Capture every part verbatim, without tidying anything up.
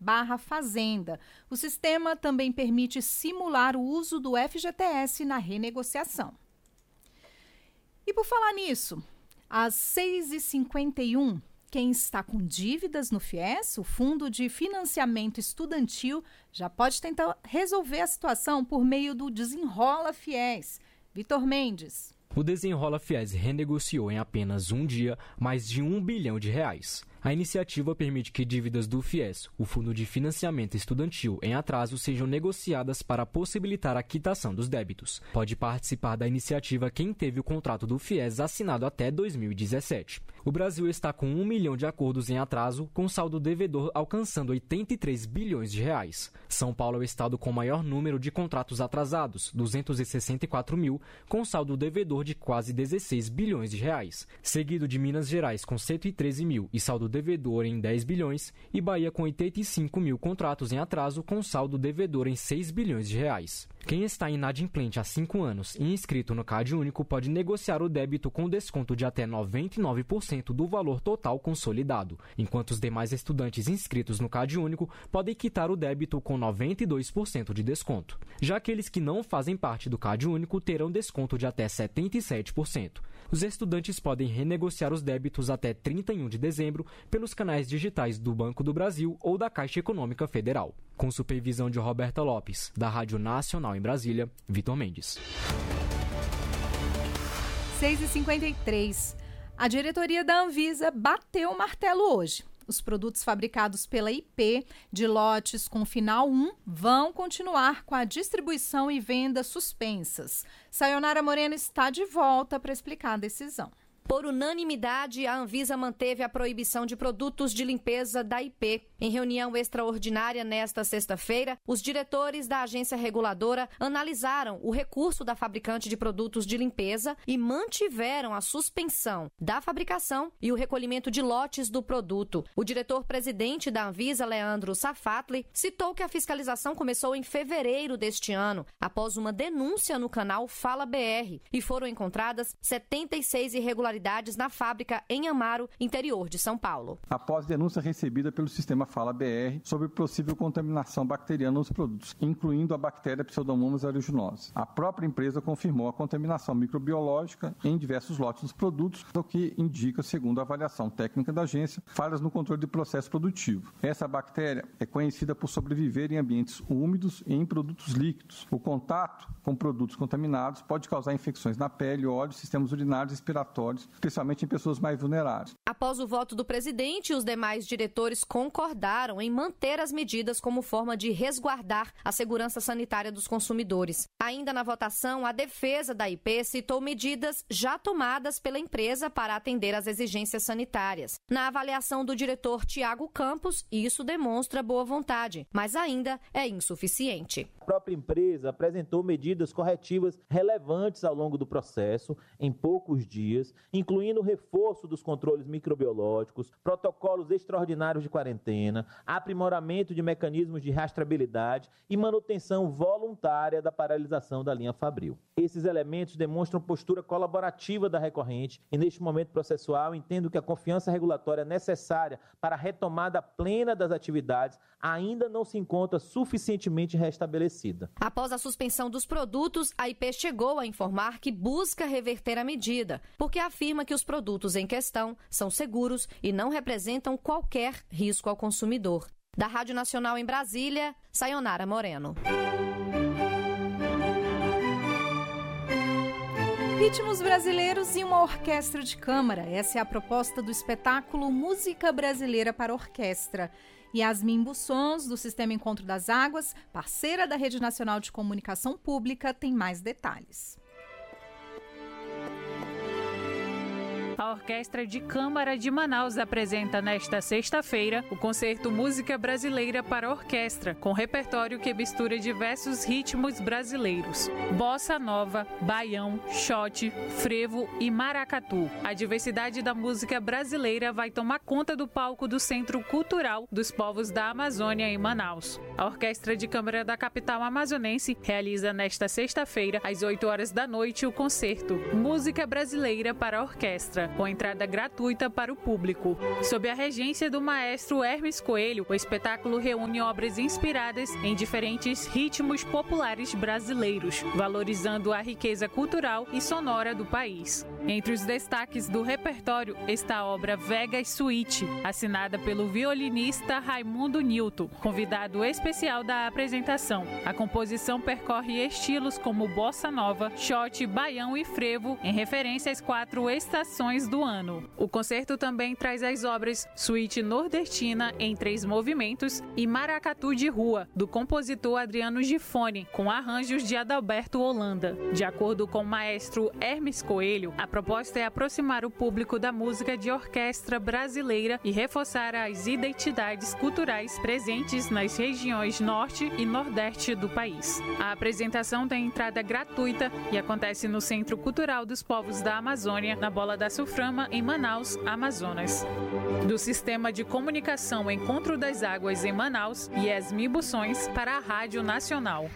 barra fazenda. O sistema também permite simular o uso do F G T S na renegociação. E por falar nisso, às seis e cinquenta e um, quem está com dívidas no FIES, o Fundo de Financiamento Estudantil, já pode tentar resolver a situação por meio do Desenrola FIES. Vitor Mendes. O Desenrola FIES renegociou em apenas um dia mais de um bilhão de reais. A iniciativa permite que dívidas do FIES, o Fundo de Financiamento Estudantil, em atraso, sejam negociadas para possibilitar a quitação dos débitos. Pode participar da iniciativa quem teve o contrato do FIES assinado até dois mil e dezessete. O Brasil está com um milhão de acordos em atraso, com saldo devedor alcançando oitenta e três bilhões de reais. São Paulo é o estado com maior número de contratos atrasados, duzentos e sessenta e quatro mil, com saldo devedor de quase dezesseis bilhões de reais. Seguido de Minas Gerais com cento e treze mil e saldo devedor em dez bilhões, e Bahia com oitenta e cinco mil contratos em atraso com saldo devedor em seis bilhões de reais. Quem está inadimplente há cinco anos e inscrito no CadÚnico pode negociar o débito com desconto de até noventa e nove por cento do valor total consolidado, enquanto os demais estudantes inscritos no CadÚnico podem quitar o débito com noventa e dois por cento de desconto. Já aqueles que não fazem parte do CadÚnico terão desconto de até setenta e sete por cento. Os estudantes podem renegociar os débitos até trinta e um de dezembro pelos canais digitais do Banco do Brasil ou da Caixa Econômica Federal. Com supervisão de Roberta Lopes, da Rádio Nacional em Brasília, Vitor Mendes. seis e cinquenta e três. A diretoria da Anvisa bateu o martelo hoje. Os produtos fabricados pela I P de lotes com final um vão continuar com a distribuição e venda suspensas. Sayonara Moreno está de volta para explicar a decisão. Por unanimidade, a Anvisa manteve a proibição de produtos de limpeza da I P. Em reunião extraordinária nesta sexta-feira, os diretores da agência reguladora analisaram o recurso da fabricante de produtos de limpeza e mantiveram a suspensão da fabricação e o recolhimento de lotes do produto. O diretor-presidente da Anvisa, Leandro Safatli, citou que a fiscalização começou em fevereiro deste ano, após uma denúncia no canal Fala B R, e foram encontradas setenta e seis irregularidades na fábrica em Amaro, interior de São Paulo. Após denúncia recebida pelo sistema Fala B R sobre possível contaminação bacteriana nos produtos, incluindo a bactéria Pseudomonas aeruginosa, a própria empresa confirmou a contaminação microbiológica em diversos lotes dos produtos, o que indica, segundo a avaliação técnica da agência, falhas no controle do processo produtivo. Essa bactéria é conhecida por sobreviver em ambientes úmidos e em produtos líquidos. O contato com produtos contaminados pode causar infecções na pele, olhos, sistemas urinários e respiratórios, especialmente em pessoas mais vulneráveis. Após o voto do presidente, os demais diretores concordaram em manter as medidas como forma de resguardar a segurança sanitária dos consumidores. Ainda na votação, a defesa da I P citou medidas já tomadas pela empresa para atender às exigências sanitárias. Na avaliação do diretor Tiago Campos, isso demonstra boa vontade, mas ainda é insuficiente. A própria empresa apresentou medidas corretivas relevantes ao longo do processo, em poucos dias, incluindo o reforço dos controles microbiológicos, protocolos extraordinários de quarentena, aprimoramento de mecanismos de rastreabilidade e manutenção voluntária da paralisação da linha Fabril. Esses elementos demonstram postura colaborativa da recorrente e, neste momento processual, entendo que a confiança regulatória necessária para a retomada plena das atividades ainda não se encontra suficientemente restabelecida. Após a suspensão dos produtos, a I P chegou a informar que busca reverter a medida, porque afirma que os produtos em questão são seguros e não representam qualquer risco ao consumidor. Da Rádio Nacional em Brasília, Sayonara Moreno. Ritmos brasileiros e uma orquestra de câmara. Essa é a proposta do espetáculo Música Brasileira para Orquestra. Yasmin Bussons, do Sistema Encontro das Águas, parceira da Rede Nacional de Comunicação Pública, tem mais detalhes. A Orquestra de Câmara de Manaus apresenta nesta sexta-feira o concerto Música Brasileira para Orquestra, com repertório que mistura diversos ritmos brasileiros: bossa nova, baião, xote, frevo e maracatu. A diversidade da música brasileira vai tomar conta do palco do Centro Cultural dos Povos da Amazônia, em Manaus. A Orquestra de Câmara da capital amazonense realiza nesta sexta-feira, às oito horas da noite, o concerto Música Brasileira para Orquestra. com entrada gratuita para o público. Sob a regência do maestro Hermes Coelho, o espetáculo reúne obras inspiradas em diferentes ritmos populares brasileiros, valorizando a riqueza cultural e sonora do país. Entre os destaques do repertório está a obra Vegas Suite, assinada pelo violinista Raimundo Newton, convidado especial da apresentação. A composição percorre estilos como bossa nova, shot, baião e frevo, em referência às quatro estações do ano. O concerto também traz as obras Suíte Nordestina em três movimentos e Maracatu de Rua, do compositor Adriano Gifone, com arranjos de Adalberto Holanda. De acordo com o maestro Hermes Coelho, a proposta é aproximar o público da música de orquestra brasileira e reforçar as identidades culturais presentes nas regiões norte e nordeste do país. A apresentação tem entrada gratuita e acontece no Centro Cultural dos Povos da Amazônia, na Bola da Suframa, em Manaus, Amazonas. Do Sistema de Comunicação Encontro das Águas em Manaus, Yasmi Buções, para a Rádio Nacional.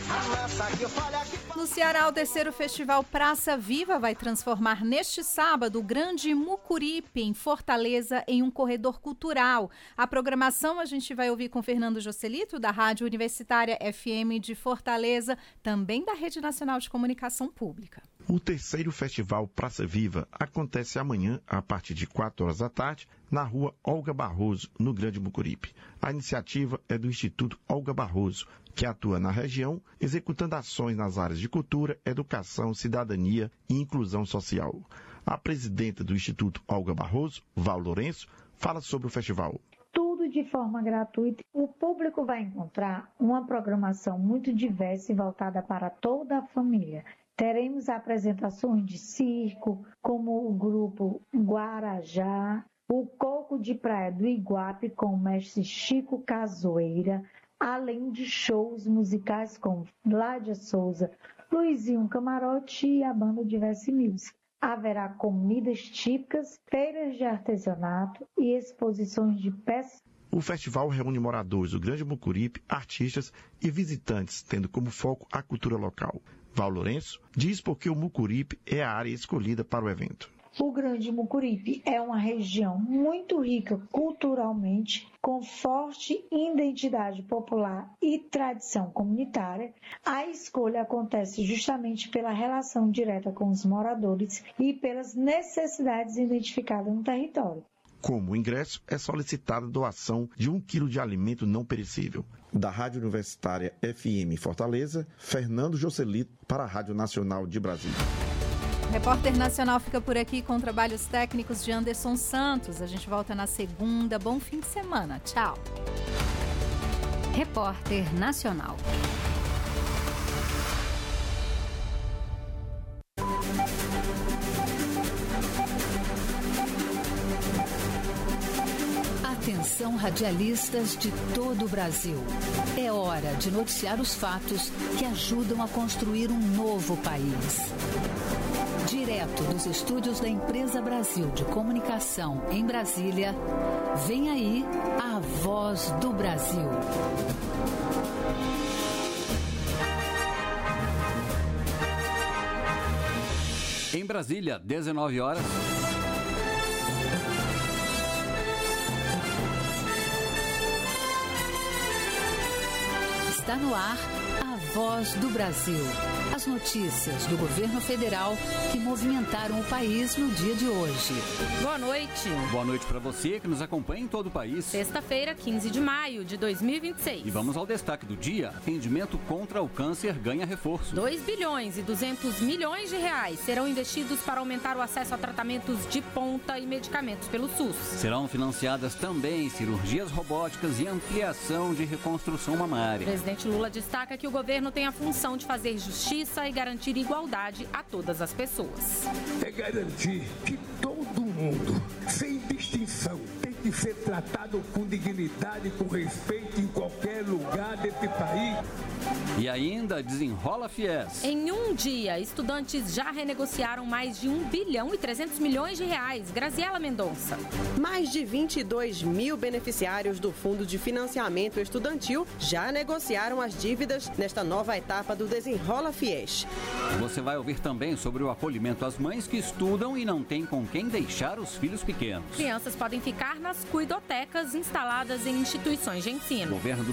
No Ceará, o terceiro festival Praça Viva vai transformar neste sábado o Grande Mucuripe, em Fortaleza, em um corredor cultural. A programação a gente vai ouvir com Fernando Joselito, da Rádio Universitária F M de Fortaleza, também da Rede Nacional de Comunicação Pública. O terceiro festival Praça Viva acontece amanhã, a partir de quatro horas da tarde, na rua Olga Barroso, no Grande Mucuripe. A iniciativa é do Instituto Olga Barroso, que atua na região, executando ações nas áreas de cultura, educação, cidadania e inclusão social. A presidenta do Instituto Olga Barroso, Val Lourenço, fala sobre o festival. Tudo de forma gratuita. O público vai encontrar uma programação muito diversa e voltada para toda a família. Teremos apresentações de circo, como o grupo Guarajá, o Coco de Praia do Iguape com o mestre Chico Cazoeira, além de shows musicais com Ládia Souza, Luizinho Camarote e a banda Diverse Music. Haverá comidas típicas, feiras de artesanato e exposições de peças. O festival reúne moradores do Grande Mucuripe, artistas e visitantes, tendo como foco a cultura local. Val Lourenço diz porque o Mucuripe é a área escolhida para o evento. O Grande Mucuripe é uma região muito rica culturalmente, com forte identidade popular e tradição comunitária. A escolha acontece justamente pela relação direta com os moradores e pelas necessidades identificadas no território. Como ingresso, é solicitada a doação de um quilo de alimento não perecível. Da Rádio Universitária F M Fortaleza, Fernando Joselito para a Rádio Nacional de Brasília. O Repórter Nacional fica por aqui com trabalhos técnicos de Anderson Santos. A gente volta na segunda. Bom fim de semana. Tchau. Repórter Nacional. Atenção, radialistas de todo o Brasil. É hora de noticiar os fatos que ajudam a construir um novo país. Direto dos estúdios da Empresa Brasil de Comunicação em Brasília, vem aí a Voz do Brasil. Em Brasília, dezenove horas. Está no ar a Voz do Brasil. As notícias do governo federal que movimentaram o país no dia de hoje. Boa noite. Boa noite para você que nos acompanha em todo o país. Sexta-feira, quinze de maio de dois mil e vinte e seis. E vamos ao destaque do dia. Atendimento contra o câncer ganha reforço. dois bilhões e duzentos milhões de reais serão investidos para aumentar o acesso a tratamentos de ponta e medicamentos pelo SUS. Serão financiadas também cirurgias robóticas e ampliação de reconstrução mamária. O presidente Lula destaca que o governo tem a função de fazer justiça e garantir igualdade a todas as pessoas. É garantir que todo mundo, sem distinção, tem que ser tratado trabalhando com dignidade, com respeito em qualquer lugar desse país. E ainda Desenrola Fies. Em um dia, estudantes já renegociaram mais de um bilhão e trezentos milhões de reais. Graziela Mendonça. Mais de vinte e dois mil beneficiários do Fundo de Financiamento Estudantil já negociaram as dívidas nesta nova etapa do Desenrola Fies. Você vai ouvir também sobre o acolhimento às mães que estudam e não têm com quem deixar os filhos pequenos. Crianças podem ficar nas cuidotecas instaladas em instituições de ensino. O governo do